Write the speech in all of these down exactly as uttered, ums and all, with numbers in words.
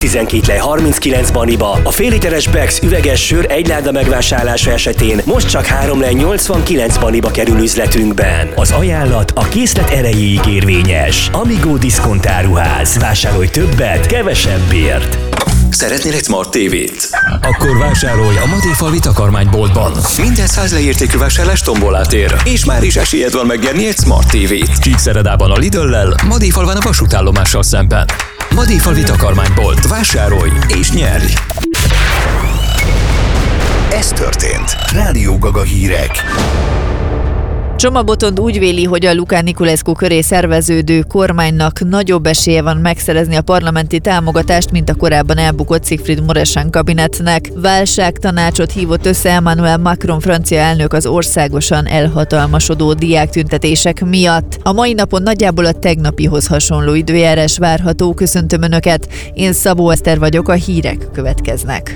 tizenkét lej harminckilenc baniba a fél literes Beck's üveges sör egy láda megvásárlása esetén most csak három lej nyolcvankilenc baniba kerül üzletünkben. Az ajánlat a készlet erejéig érvényes. Amigo diszkontáruház. Vásárolj többet, kevesebbért. Szeretnél egy Smart tévét? Akkor vásárolj a Madéfalvi takarmányboltban. Minden száz leértékű vásárlás tombolát ér, és már is esélyed van megnyerni egy Smart tévét. Csíkszeredában a Lidl-lel, Madéfalván a vasútállomással szemben. Madéfalvi takarmánybolt. Vásárolj és nyerj! Ez történt. Rádió Gaga hírek. Csoma Botond úgy véli, hogy a Luca Niculescu köré szerveződő kormánynak nagyobb esélye van megszerezni a parlamenti támogatást, mint a korábban elbukott Siegfried Muresan kabinetnek. Válságtanácsot hívott össze Emmanuel Macron francia elnök az országosan elhatalmasodó diáktüntetések miatt. A mai napon nagyjából a tegnapihoz hasonló időjárás várható. Köszöntöm Önöket, én Szabó Eszter vagyok, a hírek következnek.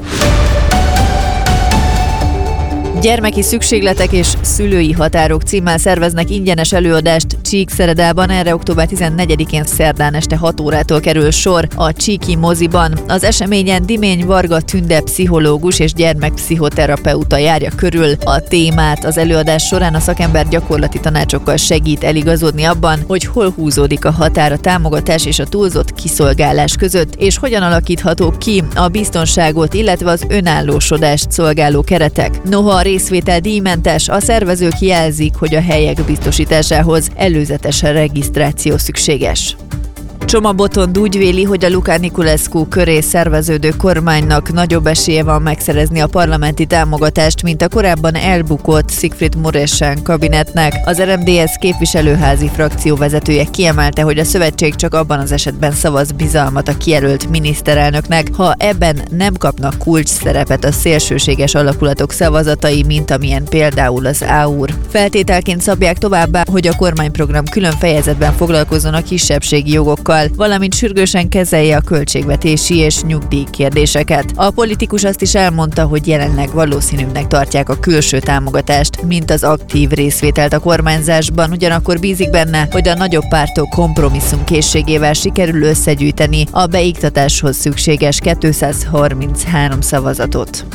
Gyermeki szükségletek és szülői határok címmel szerveznek ingyenes előadást Csíkszeredában. Erre október tizennegyedikén szerdán este hat órától kerül sor a Csíki moziban. Az eseményen Dimény Varga Tünde pszichológus és gyermekpszichoterapeuta járja körül a témát. Az előadás során a szakember gyakorlati tanácsokkal segít eligazodni abban, hogy hol húzódik a határ a támogatás és a túlzott kiszolgálás között, és hogyan alakíthatók ki a biztonságot, illetve az önállósodást szolgáló keretek. Noha a részvétel díjmentes, a szervezők jelzik, hogy a helyek biztosításához előzetes regisztráció szükséges. Csoma Botond úgy véli, hogy a Luca Niculescu köré szerveződő kormánynak nagyobb esélye van megszerezni a parlamenti támogatást, mint a korábban elbukott Siegfried Muresan kabinetnek. Az er em dé es képviselőházi frakcióvezetője kiemelte, hogy a szövetség csak abban az esetben szavaz bizalmat a kijelölt miniszterelnöknek, ha ebben nem kapnak kulcs szerepet a szélsőséges alakulatok szavazatai, mint amilyen például az á u er. Feltételként szabják továbbá, hogy a kormányprogram külön fejezetben foglalkozzon a kisebbségi jogokkal, valamint sürgősen kezelje a költségvetési és nyugdíj kérdéseket. A politikus azt is elmondta, hogy jelenleg valószínűbbnek tartják a külső támogatást, mint az aktív részvételt a kormányzásban, ugyanakkor bízik benne, hogy a nagyobb pártok kompromisszumkészségével sikerül összegyűjteni a beiktatáshoz szükséges kétszázharminchárom szavazatot.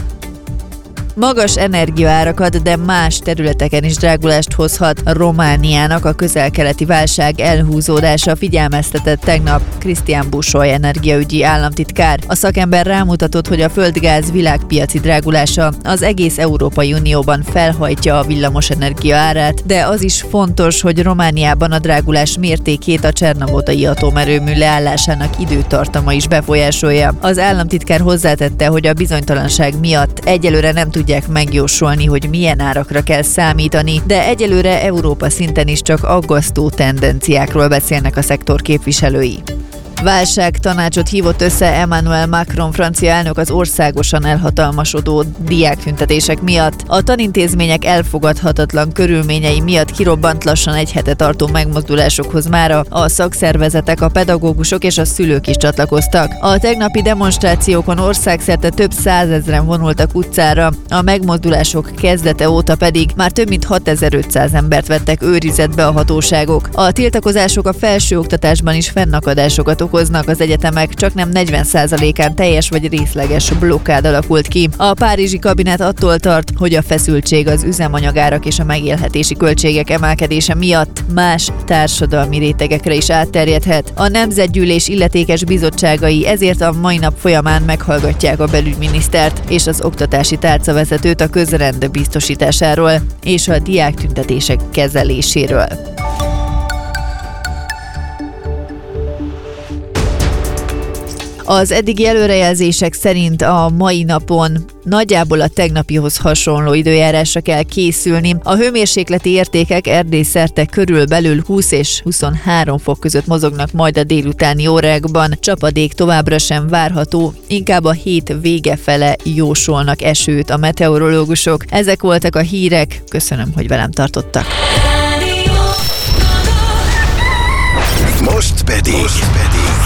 Magas energiaárakat, de más területeken is drágulást hozhat Romániának a közel-keleti válság elhúzódása, figyelmeztetett tegnap Krisztián Busoly energiaügyi államtitkár. A szakember rámutatott, hogy a földgáz világpiaci drágulása az egész Európai Unióban felhajtja a villamosenergia árát, de az is fontos, hogy Romániában a drágulás mértékét a Csernavótai atomerőmű leállásának időtartama is befolyásolja. Az államtitkár hozzátette, hogy a bizonytalanság miatt egyelőre nem tud megjósolni, hogy milyen árakra kell számítani, de egyelőre Európa szinten is csak aggasztó tendenciákról beszélnek a szektor képviselői. Válságtanácsot hívott össze Emmanuel Macron francia elnök az országosan elhatalmasodó diáktüntetések miatt. A tanintézmények elfogadhatatlan körülményei miatt kirobbant lassan egy hete tartó megmozdulásokhoz mára a szakszervezetek, a pedagógusok és a szülők is csatlakoztak. A tegnapi demonstrációkon országszerte több százezren vonultak utcára, a megmozdulások kezdete óta pedig már több mint hatezer-ötszáz embert vettek őrizetbe a hatóságok. A tiltakozások a felsőoktatásban is fennakadásokat okoznak, az egyetemek csaknem negyven százalékán teljes vagy részleges blokkád alakult ki. A párizsi kabinet attól tart, hogy a feszültség az üzemanyagárak és a megélhetési költségek emelkedése miatt más társadalmi rétegekre is átterjedhet. A Nemzetgyűlés illetékes bizottságai ezért a mai nap folyamán meghallgatják a belügyminisztert és az oktatási tárcavezetőt a közrend biztosításáról és a diáktüntetések kezeléséről. Az eddigi előrejelzések szerint a mai napon nagyjából a tegnapihoz hasonló időjárásra kell készülni. A hőmérsékleti értékek Erdély szerte körülbelül húsz és huszonhárom fok között mozognak majd a délutáni órákban. Csapadék továbbra sem várható, inkább a hét vége fele jósolnak esőt a meteorológusok. Ezek voltak a hírek, köszönöm, hogy velem tartottak. Most pedig... Most pedig.